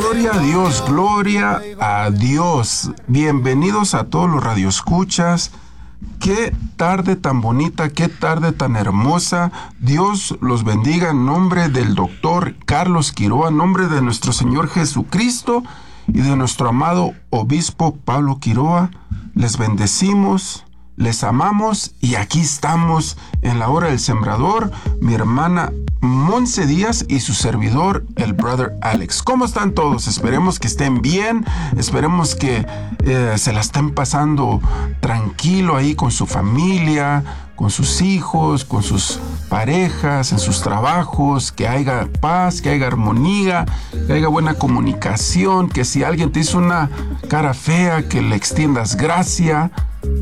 Gloria a Dios, gloria a Dios. Bienvenidos a todos los radioescuchas. Qué tarde tan bonita, qué tarde tan hermosa. Dios los bendiga en nombre del doctor Carlos Quiroa, en nombre de nuestro Señor Jesucristo y de nuestro amado obispo Pablo Quiroa. Les bendecimos, les amamos y aquí estamos en la hora del sembrador, mi hermana Monse Díaz y su servidor, el brother Alex. ¿Cómo están todos? Esperemos que estén bien, esperemos que se la estén pasando tranquilo ahí con su familia, con sus hijos, con sus parejas, en sus trabajos, que haya paz, que haya armonía, que haya buena comunicación, que si alguien te hizo una cara fea, que le extiendas gracia.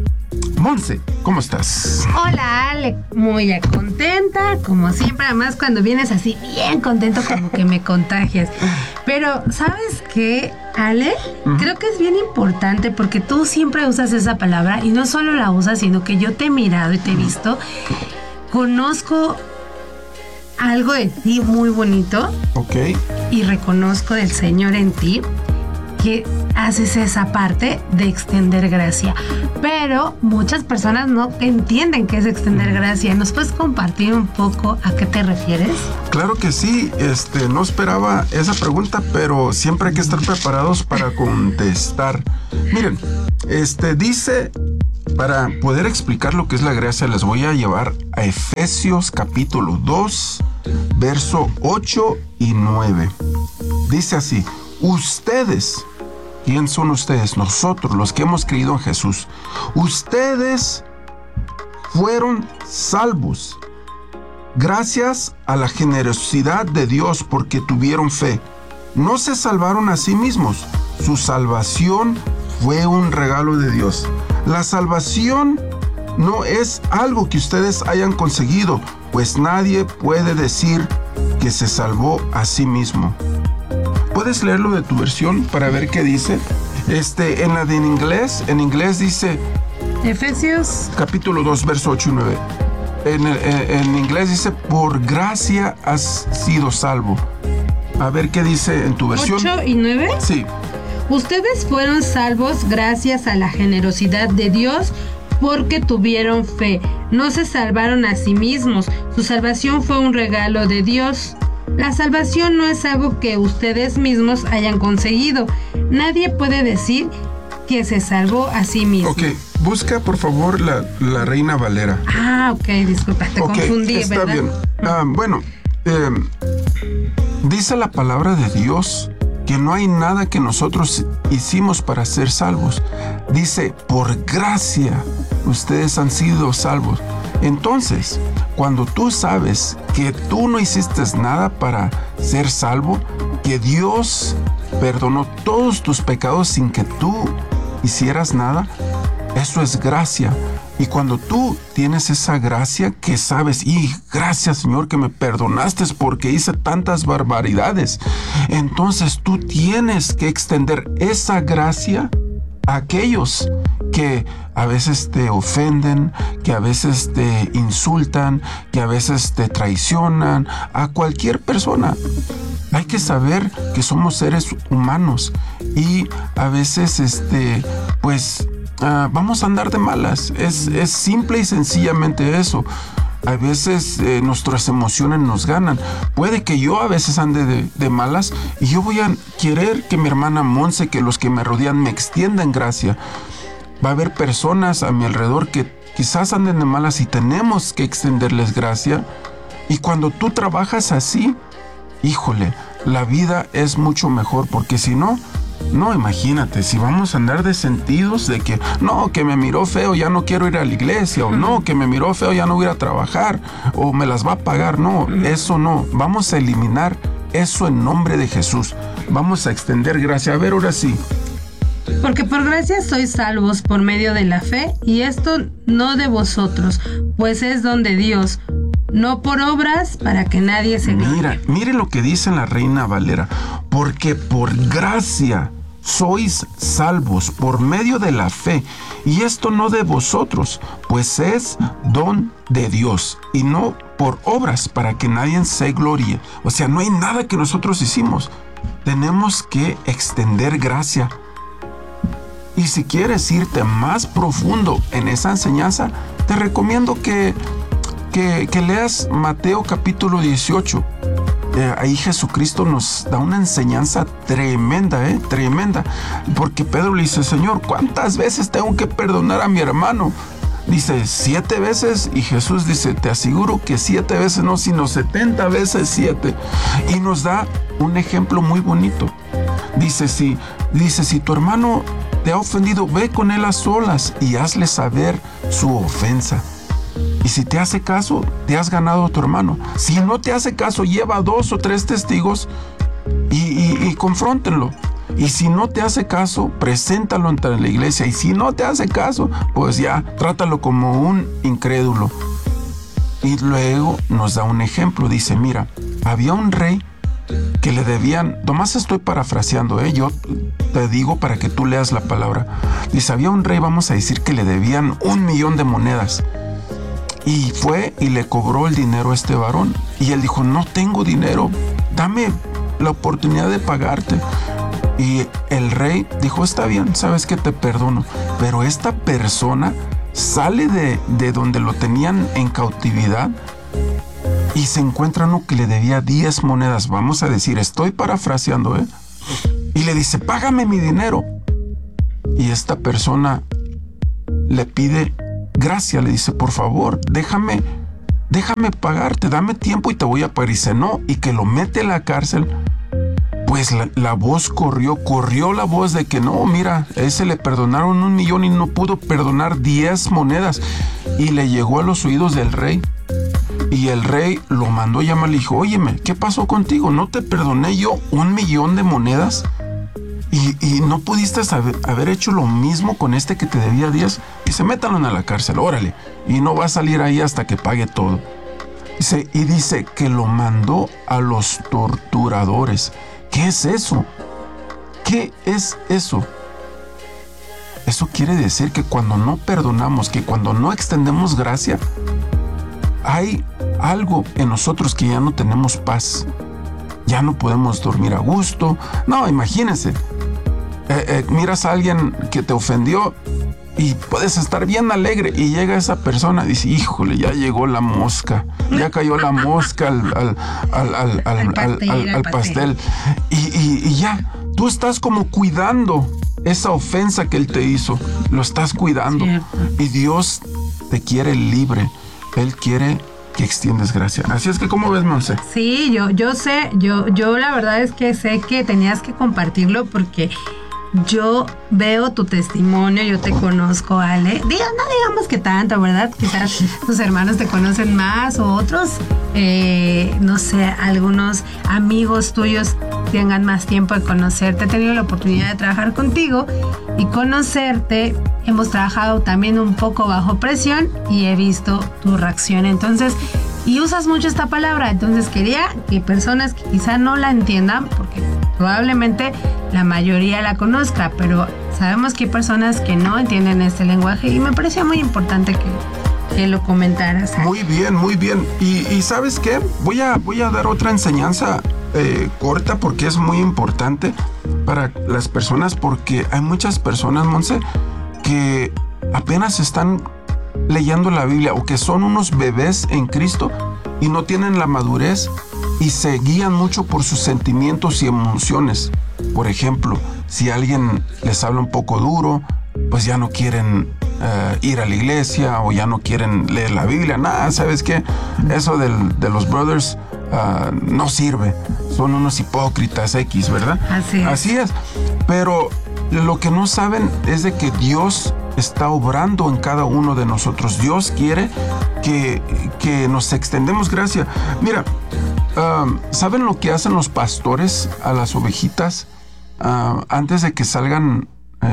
Monse, ¿cómo estás? Hola, Ale, muy contenta, como siempre, además cuando vienes así bien contento como que me contagias. Pero, ¿sabes qué, Ale? Creo que es bien importante porque tú siempre usas esa palabra y no solo la usas, sino que yo te he mirado y te he visto. Conozco algo de ti muy bonito. Ok. Y reconozco del Señor en ti que haces esa parte de extender gracia. Pero muchas personas no entienden qué es extender gracia. ¿Nos puedes compartir un poco a qué te refieres? Claro que sí. No esperaba esa pregunta, pero siempre hay que estar preparados para contestar. Miren, dice, para poder explicar lo que es la gracia, les voy a llevar a Efesios capítulo 2, verso 8 y 9. Dice así: ustedes, ¿quién son ustedes? Nosotros, los que hemos creído en Jesús. Ustedes fueron salvos gracias a la generosidad de Dios porque tuvieron fe. No se salvaron a sí mismos. Su salvación fue un regalo de Dios. La salvación no es algo que ustedes hayan conseguido, pues nadie puede decir que se salvó a sí mismo. ¿Puedes leerlo de tu versión para ver qué dice? En la de en inglés dice Efesios capítulo 2, verso 8 y 9. En inglés dice, por gracia has sido salvo. A ver qué dice en tu versión. 8 y 9. Sí. Ustedes fueron salvos gracias a la generosidad de Dios porque tuvieron fe. No se salvaron a sí mismos. Su salvación fue un regalo de Dios. La salvación no es algo que ustedes mismos hayan conseguido. Nadie puede decir que se salvó a sí mismo. Ok, busca por favor la Reina Valera. Ok, disculpa, te confundí, está ¿verdad? Bien. Dice la palabra de Dios que no hay nada que nosotros hicimos para ser salvos. Dice, por gracia ustedes han sido salvos. Entonces, cuando tú sabes que tú no hiciste nada para ser salvo, que Dios perdonó todos tus pecados sin que tú hicieras nada, eso es gracia. Y cuando tú tienes esa gracia que sabes, y gracias Señor que me perdonaste porque hice tantas barbaridades, entonces tú tienes que extender esa gracia a aquellos que a veces te ofenden, que a veces te insultan, que a veces te traicionan, a cualquier persona. Hay que saber que somos seres humanos y a veces vamos a andar de malas. Es simple y sencillamente eso. A veces nuestras emociones nos ganan. Puede que yo a veces ande de malas y yo voy a querer que mi hermana Monse, que los que me rodean me extiendan gracia. Va a haber personas a mi alrededor que quizás anden de malas y tenemos que extenderles gracia. Y cuando tú trabajas así, híjole, la vida es mucho mejor, porque si no, imagínate, si vamos a andar de sentidos de que no, que me miró feo, ya no quiero ir a la iglesia, o no, que me miró feo, ya no voy a ir a trabajar, o me las va a pagar. No, eso no, vamos a eliminar eso en nombre de Jesús. Vamos a extender gracia. A ver, ahora sí. Porque por gracia sois salvos por medio de la fe, y esto no de vosotros, pues es don de Dios, no por obras para que nadie se gloríe. Mire lo que dice la Reina Valera. Porque por gracia sois salvos por medio de la fe, y esto no de vosotros, pues es don de Dios, y no por obras, para que nadie se gloríe. O sea, no hay nada que nosotros hicimos. Tenemos que extender gracia. Y si quieres irte más profundo en esa enseñanza, te recomiendo que leas Mateo capítulo 18. Ahí Jesucristo nos da una enseñanza tremenda, tremenda. Porque Pedro le dice, Señor, ¿cuántas veces tengo que perdonar a mi hermano? Dice, 7 veces. Y Jesús dice, te aseguro que 7 veces no, sino 70 veces 7. Y nos da un ejemplo muy bonito. Dice, si tu hermano te ha ofendido, ve con él a solas y hazle saber su ofensa. Y si te hace caso, te has ganado a tu hermano. Si no te hace caso, lleva 2 o 3 testigos y confróntenlo. Y si no te hace caso, preséntalo ante la iglesia. Y si no te hace caso, pues ya, trátalo como un incrédulo. Y luego nos da un ejemplo. Dice, mira, había un rey que le debían, nomás estoy parafraseando, yo te digo para que tú leas la palabra. Dice, había un rey, vamos a decir, que le debían 1,000,000 de monedas. Y fue y le cobró el dinero a este varón. Y él dijo, no tengo dinero, dame la oportunidad de pagarte. Y el rey dijo, está bien, sabes que te perdono. Pero esta persona sale de donde lo tenían en cautividad y se encuentra uno que le debía 10 monedas. Vamos a decir, estoy parafraseando, Y le dice, págame mi dinero. Y esta persona le pide gracia, le dice, por favor, déjame pagarte, dame tiempo y te voy a pagar. Y dice, no, y que lo mete en la cárcel. Pues la voz corrió la voz de que no, mira, a ese le perdonaron 1,000,000 y no pudo perdonar 10 monedas. Y le llegó a los oídos del rey. Y el rey lo mandó llamar, le dijo, óyeme, ¿qué pasó contigo? ¿No te perdoné yo 1,000,000 de monedas? ¿Y no pudiste haber hecho lo mismo con este que te debía 10? Y se métanlo a la cárcel, órale. Y no va a salir ahí hasta que pague todo. Dice que lo mandó a los torturadores. ¿Qué es eso? ¿Qué es eso? Eso quiere decir que cuando no perdonamos, que cuando no extendemos gracia, hay algo en nosotros que ya no tenemos paz. Ya no podemos dormir a gusto. No, imagínense. Miras a alguien que te ofendió y puedes estar bien alegre y llega esa persona y dice, híjole, ya llegó la mosca. Ya cayó la mosca al pastel. Y ya, tú estás como cuidando esa ofensa que él te hizo. Lo estás cuidando. Cierto. Y Dios te quiere libre. Él quiere que extiendes gracia. Así es que, ¿cómo ves, Monse? Sí, yo sé, yo la verdad es que sé que tenías que compartirlo porque yo veo tu testimonio, yo te conozco, Ale. No digamos que tanto, ¿verdad? Quizás tus hermanos te conocen más o otros, no sé, algunos amigos tuyos tengan más tiempo de conocerte. He tenido la oportunidad de trabajar contigo y conocerte. Hemos trabajado también un poco bajo presión y he visto tu reacción. Entonces, y usas mucho esta palabra. Entonces quería que personas que quizá no la entiendan, porque probablemente la mayoría la conozca, pero sabemos que hay personas que no entienden este lenguaje y me parecía muy importante que lo comentaras. Muy bien, muy bien. Y ¿sabes qué? Voy a dar otra enseñanza corta porque es muy importante para las personas, porque hay muchas personas, Monse, que apenas están leyendo la Biblia o que son unos bebés en Cristo y no tienen la madurez y se guían mucho por sus sentimientos y emociones. Por ejemplo, si alguien les habla un poco duro, pues ya no quieren ir a la iglesia o ya no quieren leer la Biblia. Nada, ¿sabes qué? Eso de los brothers no sirve. Son unos hipócritas X, ¿verdad? Así es. Pero lo que no saben es de que Dios está obrando en cada uno de nosotros. Dios quiere que nos extendemos gracia. Mira, ¿saben lo que hacen los pastores a las ovejitas antes de que salgan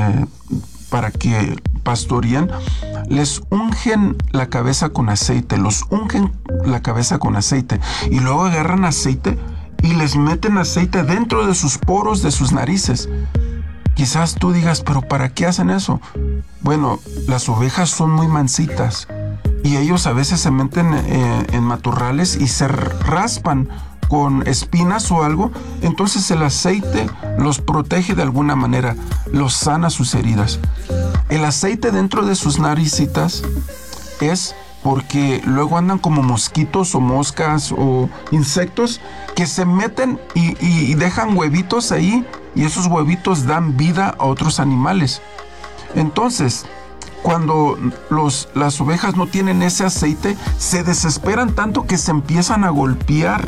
para que pastorean? Les ungen la cabeza con aceite, los ungen la cabeza con aceite y luego agarran aceite y les meten aceite dentro de sus poros, de sus narices. Quizás tú digas, pero ¿para qué hacen eso? Bueno, las ovejas son muy mansitas y ellos a veces se meten en matorrales y se raspan con espinas o algo. Entonces el aceite los protege de alguna manera, los sana sus heridas. El aceite dentro de sus naricitas es porque luego andan como mosquitos o moscas o insectos que se meten y dejan huevitos ahí, y esos huevitos dan vida a otros animales. Entonces, cuando las ovejas no tienen ese aceite, se desesperan tanto que se empiezan a golpear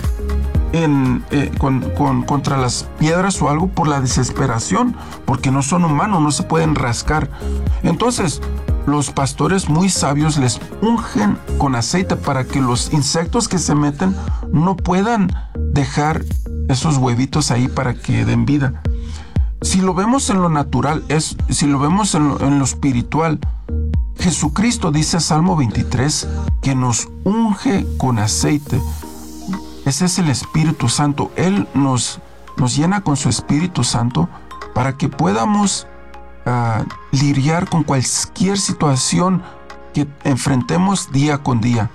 contra las piedras o algo por la desesperación, porque no son humanos, no se pueden rascar. Entonces, los pastores muy sabios les ungen con aceite para que los insectos que se meten no puedan dejar esos huevitos ahí para que den vida. Si lo vemos en lo natural, si lo vemos en lo espiritual, Jesucristo dice Salmo 23 que nos unge con aceite. Ese es el Espíritu Santo. Él nos llena con su Espíritu Santo para que podamos lidiar con cualquier situación que enfrentemos día con día.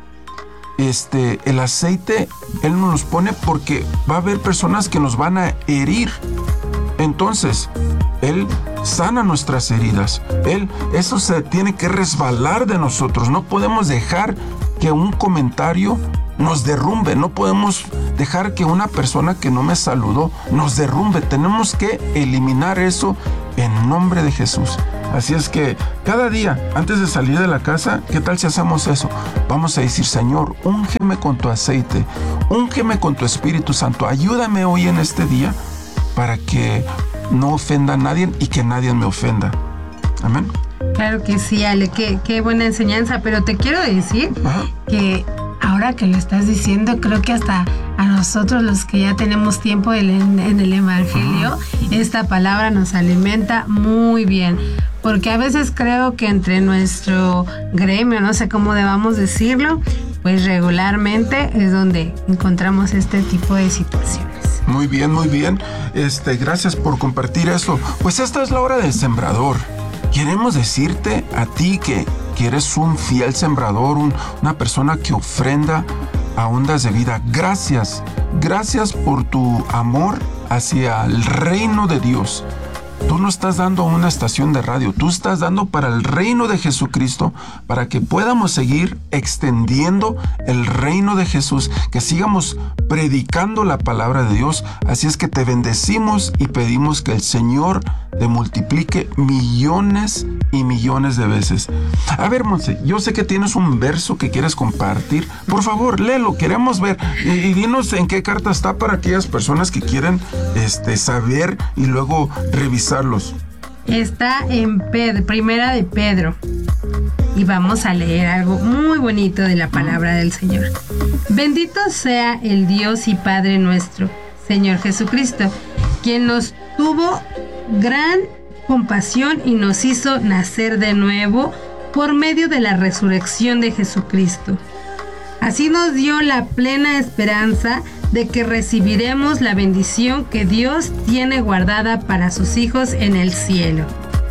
El aceite, Él nos los pone porque va a haber personas que nos van a herir. Entonces, Él sana nuestras heridas. Eso se tiene que resbalar de nosotros. No podemos dejar que un comentario nos derrumbe. No podemos dejar que una persona que no me saludó nos derrumbe. Tenemos que eliminar eso en nombre de Jesús. Así es que cada día, antes de salir de la casa, ¿qué tal si hacemos eso? Vamos a decir, Señor, úngeme con tu aceite, úngeme con tu Espíritu Santo. Ayúdame hoy en este día para que no ofenda a nadie y que nadie me ofenda. Amén. Claro que sí, Ale, qué buena enseñanza, pero te quiero decir que ahora que lo estás diciendo, creo que hasta a nosotros los que ya tenemos tiempo en el Evangelio, esta palabra nos alimenta muy bien, porque a veces creo que entre nuestro gremio, no sé cómo debamos decirlo, pues regularmente es donde encontramos este tipo de situaciones. Muy bien, muy bien. Gracias por compartir eso. Pues esta es la hora del sembrador. Queremos decirte a ti que eres un fiel sembrador, una persona que ofrenda a Ondas de Vida. Gracias por tu amor hacia el reino de Dios. Tú no estás dando a una estación de radio, tú estás dando para el reino de Jesucristo, para que podamos seguir extendiendo el reino de Jesús, que sigamos predicando la palabra de Dios. Así es que te bendecimos y pedimos que el Señor te multiplique millones y millones de veces. A ver, Monse, yo sé que tienes un verso que quieres compartir. Por favor, léelo, queremos ver. Y dinos en qué carta está para aquellas personas que quieren saber y luego revisarlos. Está en Primera de Pedro. Y vamos a leer algo muy bonito de la palabra del Señor. Bendito sea el Dios y Padre nuestro, Señor Jesucristo, quien nos tuvo gran compasión y nos hizo nacer de nuevo por medio de la resurrección de Jesucristo. Así nos dio la plena esperanza de que recibiremos la bendición que Dios tiene guardada para sus hijos en el cielo.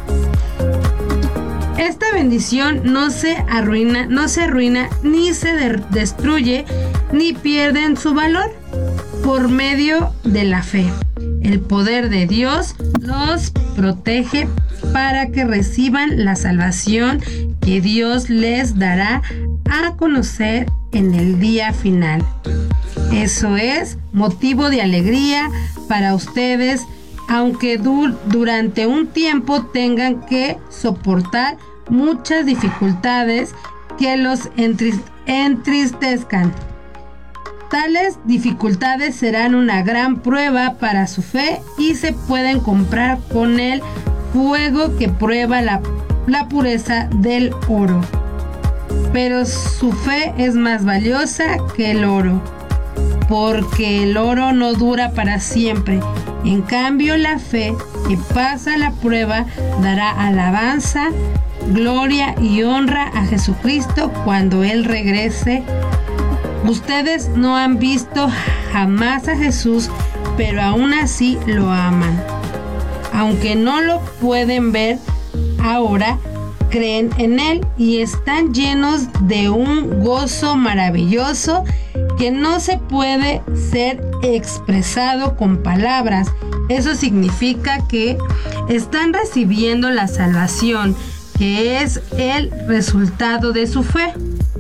Esta bendición no se arruina, ni se destruye, ni pierde en su valor por medio de la fe. El poder de Dios los protege para que reciban la salvación que Dios les dará a conocer en el día final. Eso es motivo de alegría para ustedes, aunque durante un tiempo tengan que soportar muchas dificultades que los entristezcan. Tales dificultades serán una gran prueba para su fe y se pueden comprar con el fuego que prueba la pureza del oro. Pero su fe es más valiosa que el oro, porque el oro no dura para siempre. En cambio, la fe que pasa la prueba dará alabanza, gloria y honra a Jesucristo cuando Él regrese. Ustedes no han visto jamás a Jesús, pero aún así lo aman. aunque no lo pueden ver ahora, creen en Él y están llenos de un gozo maravilloso que no se puede ser expresado con palabras. Eso significa que están recibiendo la salvación, que es el resultado de su fe.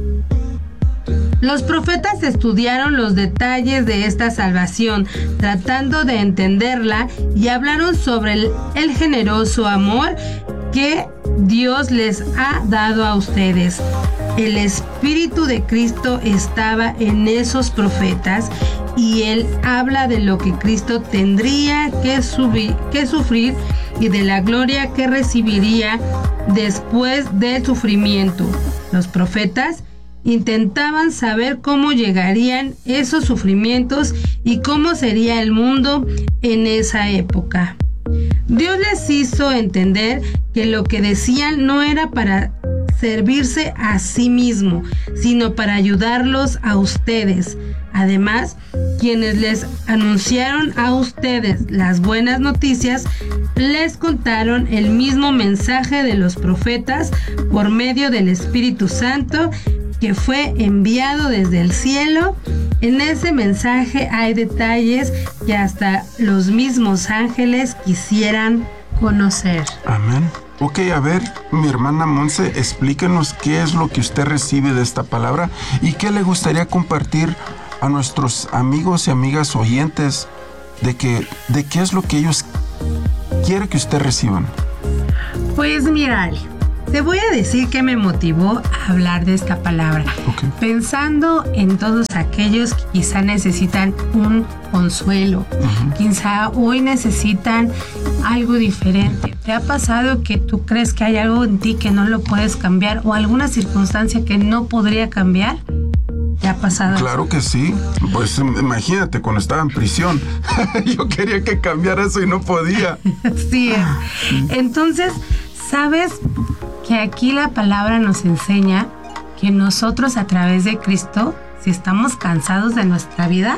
Los profetas estudiaron los detalles de esta salvación, tratando de entenderla, y hablaron sobre el generoso amor que Dios les ha dado a ustedes. El Espíritu de Cristo estaba en esos profetas y Él habla de lo que Cristo tendría que sufrir y de la gloria que recibiría después del sufrimiento. Los profetas intentaban saber cómo llegarían esos sufrimientos y cómo sería el mundo en esa época. Dios les hizo entender que lo que decían no era para servirse a sí mismo, sino para ayudarlos a ustedes. Además, quienes les anunciaron a ustedes las buenas noticias, les contaron el mismo mensaje de los profetas por medio del Espíritu Santo que fue enviado desde el cielo. En ese mensaje hay detalles que hasta los mismos ángeles quisieran conocer. Amén. Ok, a ver, mi hermana Monse, explíquenos qué es lo que usted recibe de esta palabra y qué le gustaría compartir a nuestros amigos y amigas oyentes de qué es lo que ellos quieren que usted reciban. Pues mira, Ale, te voy a decir que me motivó a hablar de esta palabra. Okay. Pensando en todos aquellos que quizá necesitan un consuelo, quizá hoy necesitan algo diferente. ¿Te ha pasado que tú crees que hay algo en ti que no lo puedes cambiar o alguna circunstancia que no podría cambiar? ¿Te ha pasado? Claro que sí. Pues imagínate, cuando estaba en prisión, yo quería que cambiara eso y no podía. Sí. Entonces, ¿sabes que aquí la palabra nos enseña que nosotros a través de Cristo, si estamos cansados de nuestra vida,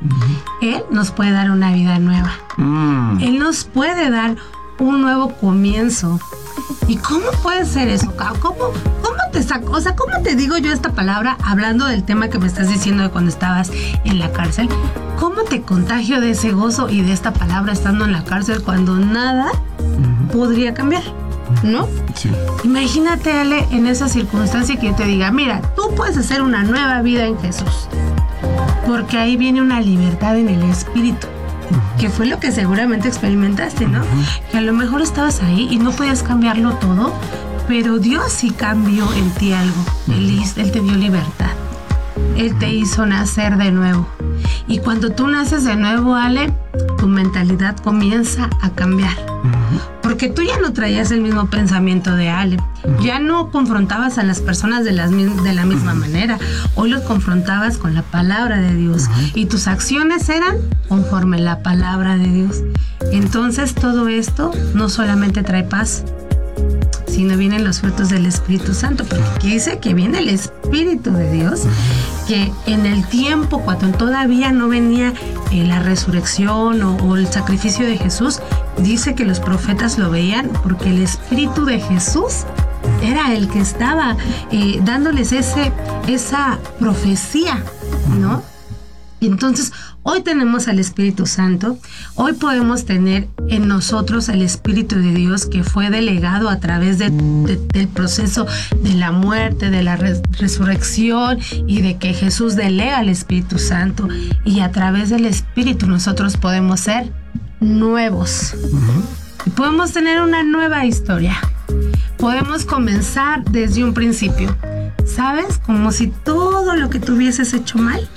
Él nos puede dar una vida nueva. Él nos puede dar un nuevo comienzo. ¿Y cómo puede ser eso? ¿Cómo te saco? O sea, ¿cómo te digo yo esta palabra hablando del tema que me estás diciendo de cuando estabas en la cárcel? ¿Cómo te contagio de ese gozo y de esta palabra estando en la cárcel cuando nada podría cambiar? ¿No? Sí. Imagínate, Ale, en esa circunstancia que yo te diga, mira, tú puedes hacer una nueva vida en Jesús. Porque ahí viene una libertad en el espíritu. Que fue lo que seguramente experimentaste, ¿no? Que a lo mejor estabas ahí y no podías cambiarlo todo, pero Dios sí cambió en ti algo. Él te dio libertad. Él te hizo nacer de nuevo. Y cuando tú naces de nuevo, Ale, tu mentalidad comienza a cambiar. Porque tú ya no traías el mismo pensamiento de Ale. Ya no confrontabas a las personas de la misma manera. Hoy los confrontabas con la palabra de Dios. Y tus acciones eran conforme la palabra de Dios. Entonces todo esto no solamente trae paz, sino vienen los frutos del Espíritu Santo. Porque aquí dice que viene el Espíritu de Dios, que en el tiempo, cuando todavía no venía la resurrección o el sacrificio de Jesús, dice que los profetas lo veían porque el Espíritu de Jesús era el que estaba dándoles esa profecía, ¿no? Y entonces hoy tenemos al Espíritu Santo, hoy podemos tener en nosotros el Espíritu de Dios que fue delegado a través del proceso de la muerte, de la resurrección y de que Jesús delega al Espíritu Santo, y a través del Espíritu nosotros podemos ser nuevos y podemos tener una nueva historia. Podemos comenzar desde un principio, ¿sabes? Como si todo lo que tú hubieses hecho mal,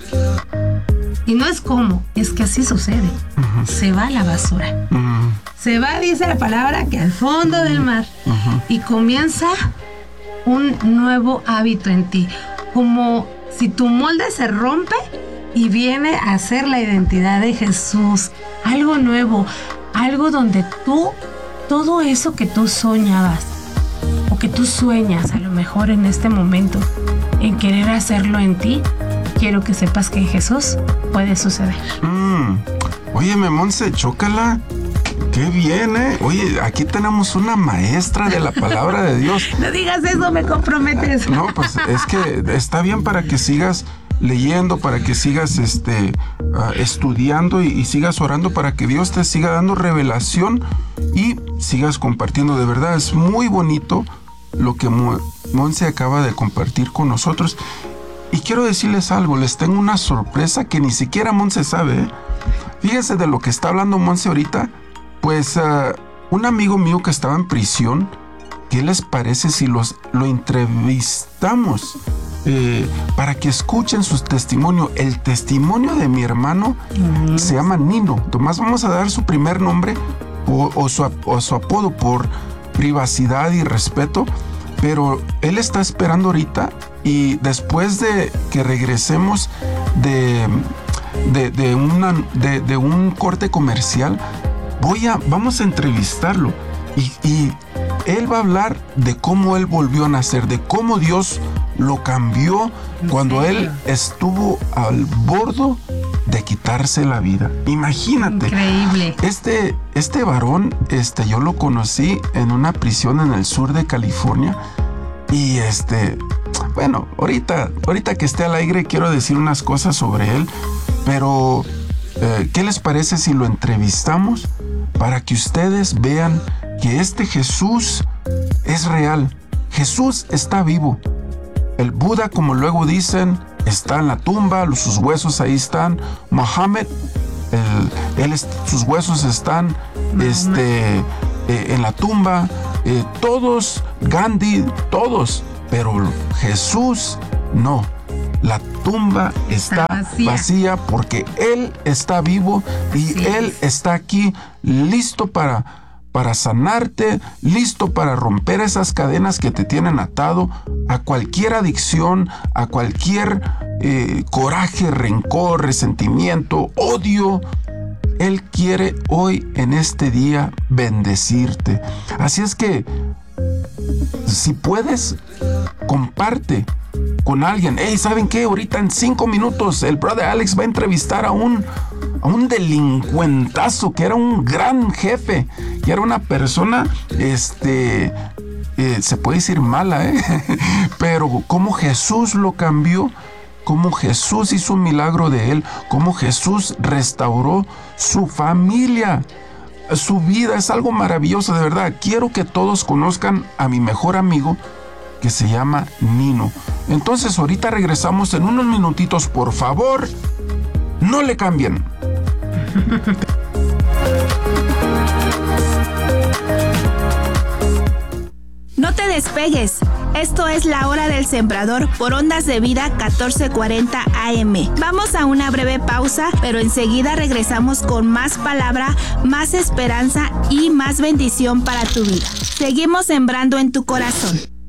y no es como, es que así sucede, se va a la basura. Se va, dice la palabra, que al fondo del mar, y comienza un nuevo hábito en ti, como si tu molde se rompe y viene a ser la identidad de Jesús, algo nuevo, algo donde tú, todo eso que tú soñabas o que tú sueñas a lo mejor en este momento en querer hacerlo en ti, quiero que sepas que en Jesús puede suceder. Óyeme, Monse, chócala. Qué bien, ¿eh? Oye, aquí tenemos una maestra de la palabra de Dios. No digas eso, me comprometes. No, pues es que está bien para que sigas leyendo, para que sigas estudiando y sigas orando para que Dios te siga dando revelación y sigas compartiendo. De verdad, es muy bonito lo que Monse acaba de compartir con nosotros. Y quiero decirles algo, les tengo una sorpresa que ni siquiera Monse sabe, ¿eh? Fíjense de lo que está hablando Monse ahorita. Pues un amigo mío que estaba en prisión, ¿qué les parece si lo entrevistamos para que escuchen su testimonio? El testimonio de mi hermano se llama Nino. Tomás, vamos a dar su primer nombre o su apodo por privacidad y respeto, pero él está esperando ahorita y después de que regresemos de un corte comercial, vamos a entrevistarlo y él va a hablar de cómo él volvió a nacer, de cómo Dios lo cambió cuando él estuvo al borde de quitarse la vida. Imagínate. Increíble. Este varón, yo lo conocí en una prisión en el sur de California y bueno, ahorita que esté al aire quiero decir unas cosas sobre él, pero ¿qué les parece si lo entrevistamos para que ustedes vean que este Jesús es real? Jesús está vivo. El Buda, como luego dicen, está en la tumba, sus huesos ahí están. Mohammed, sus huesos están en la tumba. Todos, Gandhi, todos, pero Jesús no. La tumba está vacía porque Él está vivo y Él está aquí listo para sanarte, listo para romper esas cadenas que te tienen atado a cualquier adicción, a cualquier coraje, rencor, resentimiento, odio. Él quiere hoy en este día bendecirte. Así es que si puedes, comparte con alguien. Hey, ¿saben qué? Ahorita en 5 minutos el brother Alex va a entrevistar a un delincuentazo que era un gran jefe, que era una persona, se puede decir mala, pero cómo Jesús lo cambió, cómo Jesús hizo un milagro de él, cómo Jesús restauró su familia, su vida. Es algo maravilloso, de verdad. Quiero que todos conozcan a mi mejor amigo que se llama Nino. Entonces ahorita regresamos en unos minutitos, por favor, no le cambien. No te despegues. Esto es La Hora del Sembrador por Ondas de Vida 1440 AM. Vamos a una breve pausa, pero enseguida regresamos con más palabra, más esperanza y más bendición para tu vida. Seguimos sembrando en tu corazón.